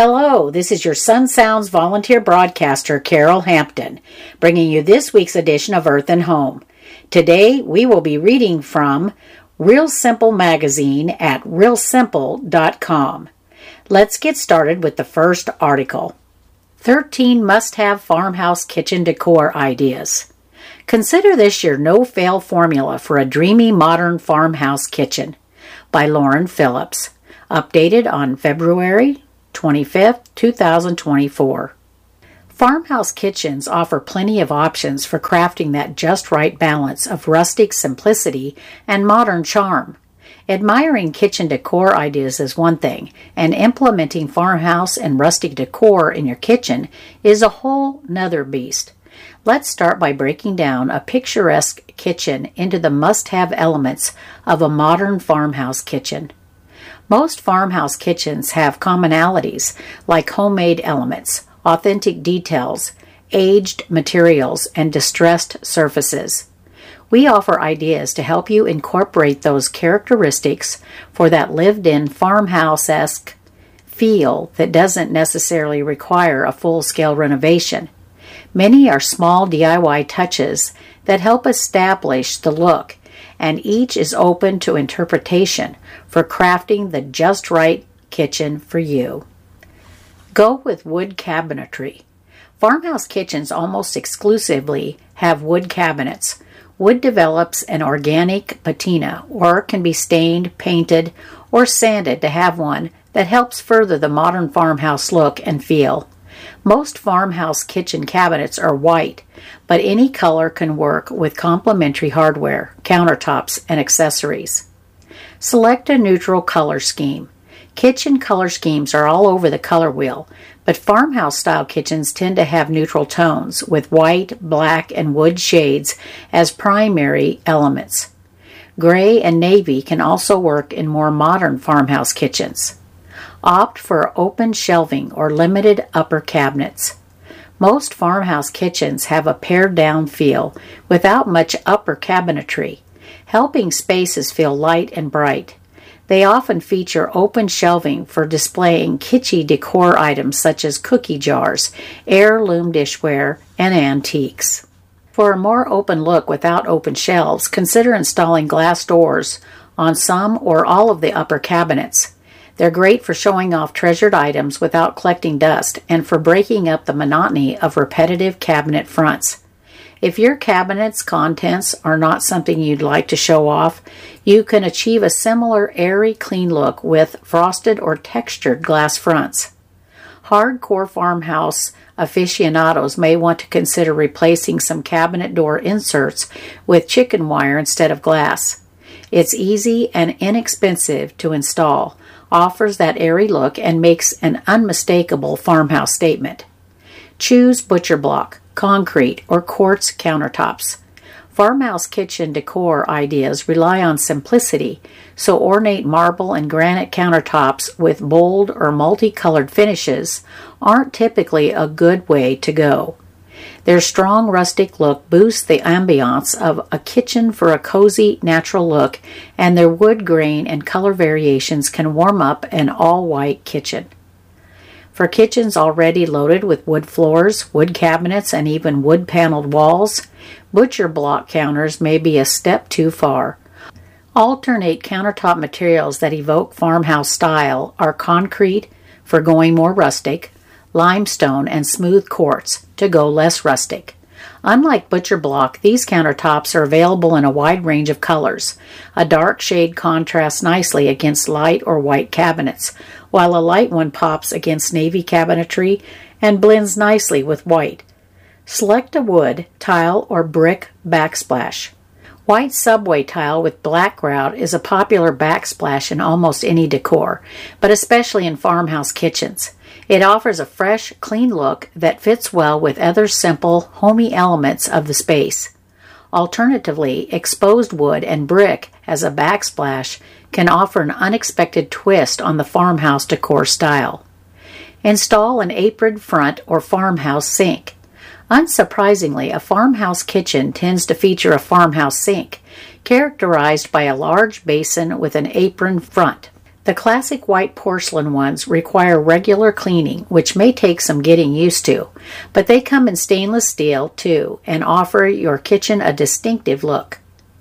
Hello, this is your Sun Sounds volunteer broadcaster, Carol Hampton, bringing you this week's edition of Earth and Home. Today, we will be reading from Real Simple magazine at realsimple.com. Let's get started with the first article. 13 must-have farmhouse kitchen decor ideas. Consider this your no-fail formula for a dreamy modern farmhouse kitchen, by Lauren Phillips, updated on February 25th, 2024. Farmhouse kitchens offer plenty of options for crafting that just right balance of rustic simplicity and modern charm. Admiring kitchen decor ideas is one thing, and implementing farmhouse and rustic decor in your kitchen is a whole nother beast. Let's start by breaking down a picturesque kitchen into the must-have elements of a modern farmhouse kitchen. Most farmhouse kitchens have commonalities like homemade elements, authentic details, aged materials, and distressed surfaces. We offer ideas to help you incorporate those characteristics for that lived-in farmhouse-esque feel that doesn't necessarily require a full-scale renovation. Many are small DIY touches that help establish the look, and each is open to interpretation for crafting the just right kitchen for you. Go with wood cabinetry. Farmhouse kitchens almost exclusively have wood cabinets. Wood develops an organic patina or can be stained, painted, or sanded to have one that helps further the modern farmhouse look and feel. Most farmhouse kitchen cabinets are white, but any color can work with complementary hardware, countertops, and accessories. Select a neutral color scheme. Kitchen color schemes are all over the color wheel, but farmhouse-style kitchens tend to have neutral tones with white, black, and wood shades as primary elements. Gray and navy can also work in more modern farmhouse kitchens. Opt for open shelving or limited upper cabinets. Most farmhouse kitchens have a pared-down feel without much upper cabinetry, helping spaces feel light and bright. They often feature open shelving for displaying kitschy decor items such as cookie jars, heirloom dishware, and antiques. For a more open look without open shelves, consider installing glass doors on some or all of the upper cabinets. They're great for showing off treasured items without collecting dust and for breaking up the monotony of repetitive cabinet fronts. If your cabinet's contents are not something you'd like to show off, you can achieve a similar airy, clean look with frosted or textured glass fronts. Hardcore farmhouse aficionados may want to consider replacing some cabinet door inserts with chicken wire instead of glass. It's easy and inexpensive to install, offers that airy look, and makes an unmistakable farmhouse statement. Choose butcher block, concrete, or quartz countertops. Farmhouse kitchen decor ideas rely on simplicity, so ornate marble and granite countertops with bold or multicolored finishes aren't typically a good way to go. Their strong rustic look boosts the ambiance of a kitchen for a cozy, natural look, and their wood grain and color variations can warm up an all-white kitchen. For kitchens already loaded with wood floors, wood cabinets, and even wood-paneled walls, butcher block counters may be a step too far. Alternate countertop materials that evoke farmhouse style are concrete, for going more rustic, limestone, and smooth quartz to go less rustic. Unlike butcher block, these countertops are available in a wide range of colors. A dark shade contrasts nicely against light or white cabinets, while a light one pops against navy cabinetry and blends nicely with white. Select a wood, tile, or brick backsplash. White subway tile with black grout is a popular backsplash in almost any decor, but especially in farmhouse kitchens. It offers a fresh, clean look that fits well with other simple, homey elements of the space. Alternatively, exposed wood and brick as a backsplash can offer an unexpected twist on the farmhouse decor style. Install an aproned front or farmhouse sink. Unsurprisingly, a farmhouse kitchen tends to feature a farmhouse sink, characterized by a large basin with an apron front. The classic white porcelain ones require regular cleaning, which may take some getting used to, but they come in stainless steel too and offer your kitchen a distinctive look.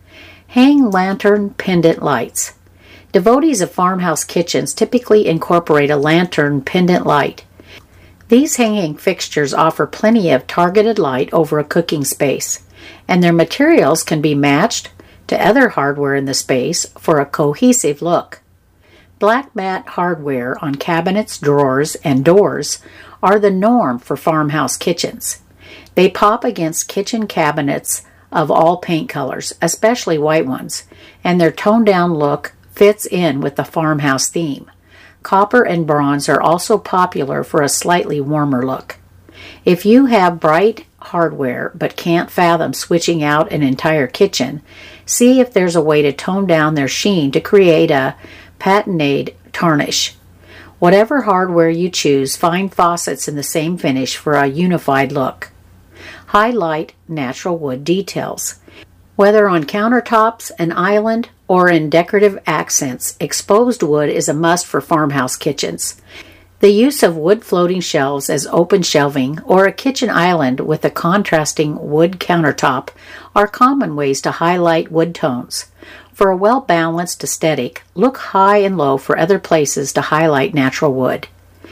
Hang lantern pendant lights. Devotees of farmhouse kitchens typically incorporate a lantern pendant light. These hanging fixtures offer plenty of targeted light over a cooking space, and their materials can be matched to other hardware in the space for a cohesive look. Black matte hardware on cabinets, drawers, and doors are the norm for farmhouse kitchens. They pop against kitchen cabinets of all paint colors, especially white ones, and their toned-down look fits in with the farmhouse theme. Copper and bronze are also popular for a slightly warmer look. If you have bright hardware but can't fathom switching out an entire kitchen, see if there's a way to tone down their sheen to create a patinade tarnish. Whatever hardware you choose, find faucets in the same finish for a unified look. Highlight natural wood details. Whether on countertops, an island, or in decorative accents, exposed wood is a must for farmhouse kitchens. The use of wood floating shelves as open shelving or a kitchen island with a contrasting wood countertop are common ways to highlight wood tones. For a well-balanced aesthetic, look high and low for other places to highlight natural wood.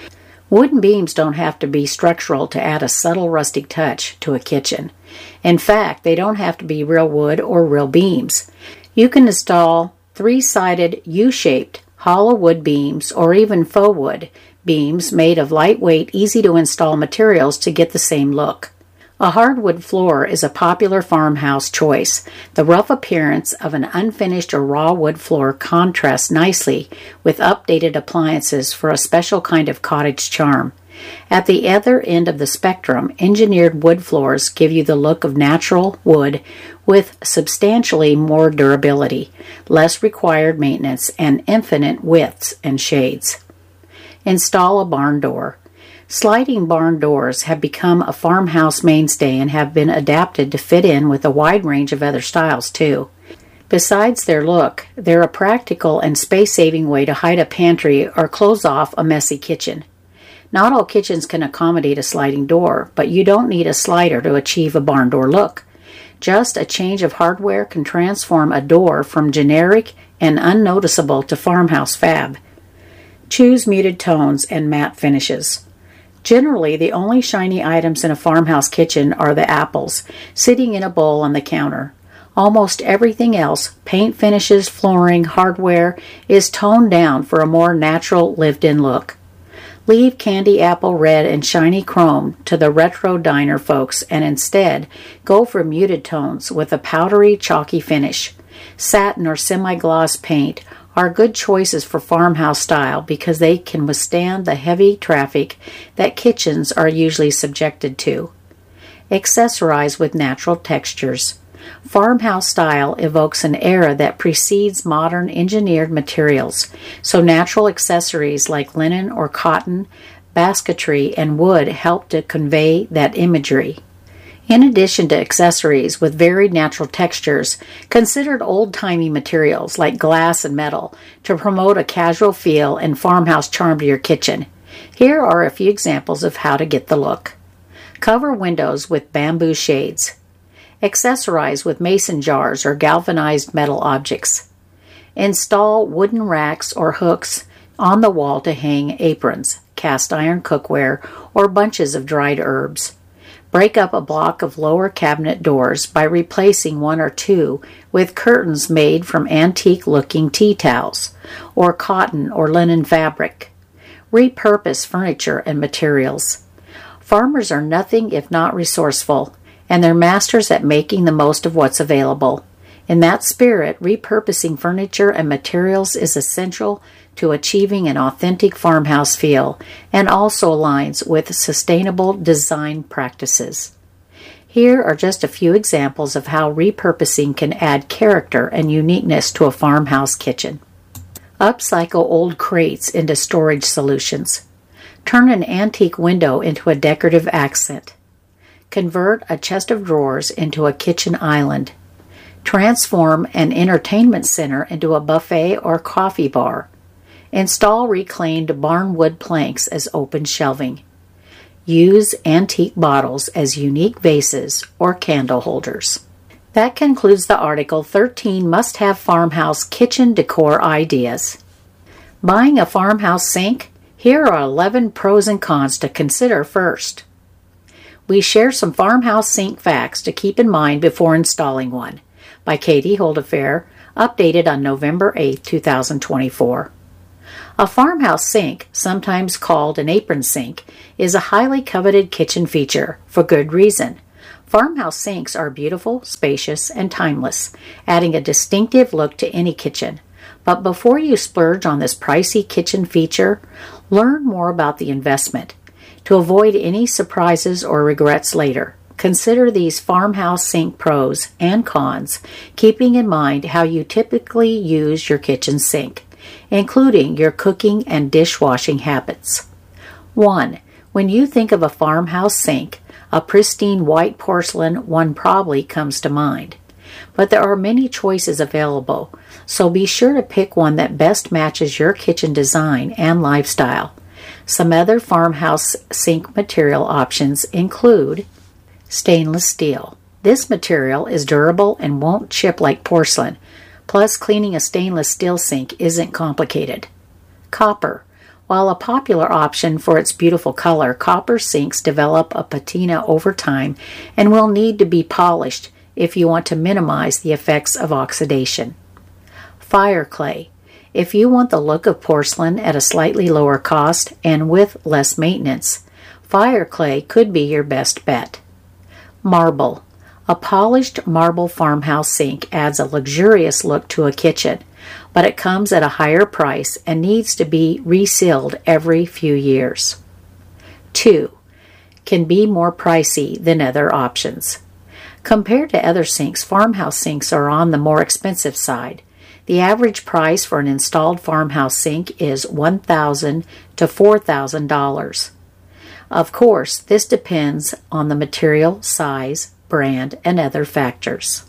Wooden beams don't have to be structural to add a subtle rustic touch to a kitchen. In fact, they don't have to be real wood or real beams. You can install three-sided U-shaped hollow wood beams or even faux wood beams made of lightweight, easy-to-install materials to get the same look. A hardwood floor is a popular farmhouse choice. The rough appearance of an unfinished or raw wood floor contrasts nicely with updated appliances for a special kind of cottage charm. At the other end of the spectrum, engineered wood floors give you the look of natural wood with substantially more durability, less required maintenance, and infinite widths and shades. Install a barn door. Sliding barn doors have become a farmhouse mainstay and have been adapted to fit in with a wide range of other styles too. Besides their look, they're a practical and space-saving way to hide a pantry or close off a messy kitchen. Not all kitchens can accommodate a sliding door, but you don't need a slider to achieve a barn door look. Just a change of hardware can transform a door from generic and unnoticeable to farmhouse fab. Choose muted tones and matte finishes. Generally, the only shiny items in a farmhouse kitchen are the apples, sitting in a bowl on the counter. Almost everything else, paint finishes, flooring, hardware, is toned down for a more natural, lived-in look. Leave candy apple red and shiny chrome to the retro diner folks and instead go for muted tones with a powdery, chalky finish. Satin or semi-gloss paint are good choices for farmhouse style because they can withstand the heavy traffic that kitchens are usually subjected to. Accessorize with natural textures. Farmhouse style evokes an era that precedes modern engineered materials, so natural accessories like linen or cotton, basketry, and wood help to convey that imagery. In addition to accessories with varied natural textures, consider old-timey materials like glass and metal to promote a casual feel and farmhouse charm to your kitchen. Here are a few examples of how to get the look. Cover windows with bamboo shades. Accessorize with mason jars or galvanized metal objects. Install wooden racks or hooks on the wall to hang aprons, cast iron cookware, or bunches of dried herbs. Break up a block of lower cabinet doors by replacing one or two with curtains made from antique-looking tea towels or cotton or linen fabric. Repurpose furniture and materials. Farmers are nothing if not resourceful, and they're masters at making the most of what's available. In that spirit, repurposing furniture and materials is essential to achieving an authentic farmhouse feel and also aligns with sustainable design practices. Here are just a few examples of how repurposing can add character and uniqueness to a farmhouse kitchen. Upcycle old crates into storage solutions. Turn an antique window into a decorative accent. Convert a chest of drawers into a kitchen island. Transform an entertainment center into a buffet or coffee bar. Install reclaimed barnwood planks as open shelving. Use antique bottles as unique vases or candle holders. That concludes the article, 13 Must-Have Farmhouse Kitchen Decor Ideas. Buying a farmhouse sink? Here are 11 pros and cons to consider first. We share some farmhouse sink facts to keep in mind before installing one, by Katie Holdefair, updated on November 8, 2024. A farmhouse sink, sometimes called an apron sink, is a highly coveted kitchen feature, for good reason. Farmhouse sinks are beautiful, spacious, and timeless, adding a distinctive look to any kitchen. But before you splurge on this pricey kitchen feature, learn more about the investment. To avoid any surprises or regrets later, consider these farmhouse sink pros and cons, keeping in mind how you typically use your kitchen sink, including your cooking and dishwashing habits. 1. When you think of a farmhouse sink, a pristine white porcelain one probably comes to mind. But there are many choices available, so be sure to pick one that best matches your kitchen design and lifestyle. Some other farmhouse sink material options include stainless steel. This material is durable and won't chip like porcelain, plus cleaning a stainless steel sink isn't complicated. Copper. While a popular option for its beautiful color, copper sinks develop a patina over time and will need to be polished if you want to minimize the effects of oxidation. Fire clay. If you want the look of porcelain at a slightly lower cost and with less maintenance, fire clay could be your best bet. Marble. A polished marble farmhouse sink adds a luxurious look to a kitchen, but it comes at a higher price and needs to be resealed every few years. 2. Can be more pricey than other options. Compared to other sinks, farmhouse sinks are on the more expensive side. The average price for an installed farmhouse sink is $1,000 to $4,000. Of course, this depends on the material, size, brand, and other factors.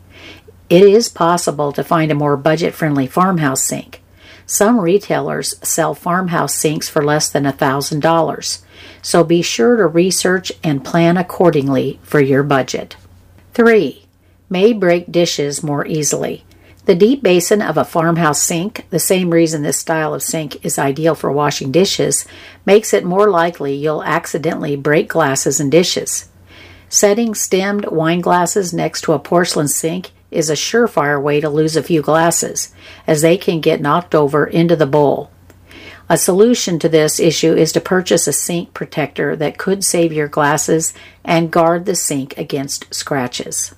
It is possible to find a more budget-friendly farmhouse sink. Some retailers sell farmhouse sinks for less than $1,000, so be sure to research and plan accordingly for your budget. 3. May break dishes more easily. The deep basin of a farmhouse sink, the same reason this style of sink is ideal for washing dishes, makes it more likely you'll accidentally break glasses and dishes. Setting stemmed wine glasses next to a porcelain sink is a surefire way to lose a few glasses, as they can get knocked over into the bowl. A solution to this issue is to purchase a sink protector that could save your glasses and guard the sink against scratches.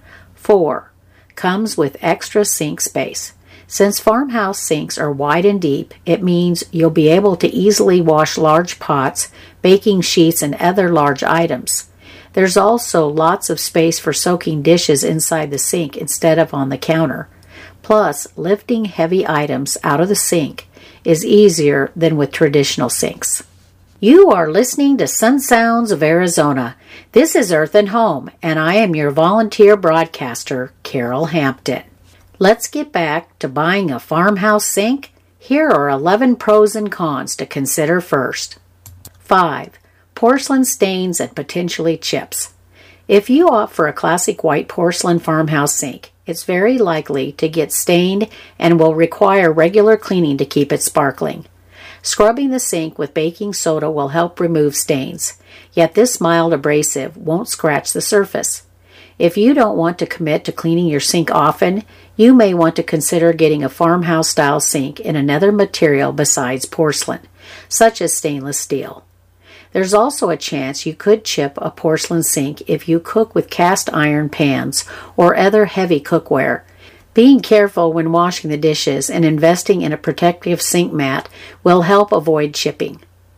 4. Comes with extra sink space. Since farmhouse sinks are wide and deep, it means you'll be able to easily wash large pots, baking sheets, and other large items. There's also lots of space for soaking dishes inside the sink instead of on the counter. Plus, lifting heavy items out of the sink is easier than with traditional sinks. You are listening to Sun Sounds of Arizona. This is Earth and Home, and I am your volunteer broadcaster, Carol Hampton. Let's get back to buying a farmhouse sink. Here are 11 pros and cons to consider first. 5. Porcelain stains and potentially chips. If you opt for a classic white porcelain farmhouse sink, it's very likely to get stained and will require regular cleaning to keep it sparkling. Scrubbing the sink with baking soda will help remove stains, yet this mild abrasive won't scratch the surface. If you don't want to commit to cleaning your sink often, you may want to consider getting a farmhouse-style sink in another material besides porcelain, such as stainless steel. There's also a chance you could chip a porcelain sink if you cook with cast iron pans or other heavy cookware. Being careful when washing the dishes and investing in a protective sink mat will help avoid chipping.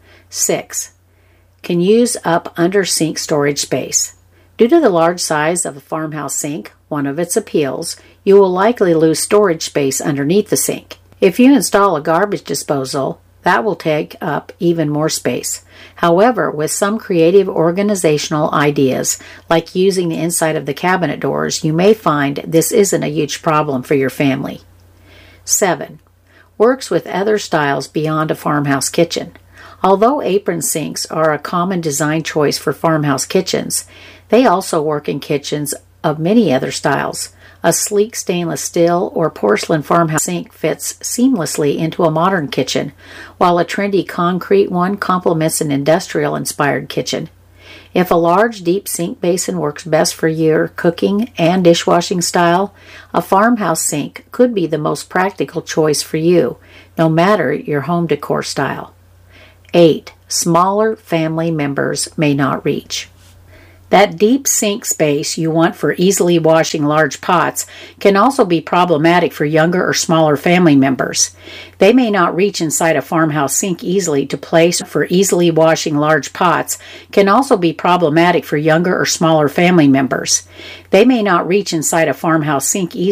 6. Can use up under sink storage space. Due to the large size of a farmhouse sink, one of its appeals, you will likely lose storage space underneath the sink. If you install a garbage disposal, that will take up even more space. However, with some creative organizational ideas, like using the inside of the cabinet doors, you may find this isn't a huge problem for your family. 7. works with other styles beyond a farmhouse kitchen. Although apron sinks are a common design choice for farmhouse kitchens, they also work in kitchens of many other styles. A sleek stainless steel or porcelain farmhouse sink fits seamlessly into a modern kitchen, while a trendy concrete one complements an industrial-inspired kitchen. If a large, deep sink basin works best for your cooking and dishwashing style, a farmhouse sink could be the most practical choice for you, no matter your home decor style. 8. Smaller family members may not reach. That deep sink space you want for easily washing large pots can also be problematic for younger or smaller family members. They may not reach inside a farmhouse sink easily to place for easily washing large pots can also be problematic for younger or smaller family members. They may not reach inside a farmhouse sink easily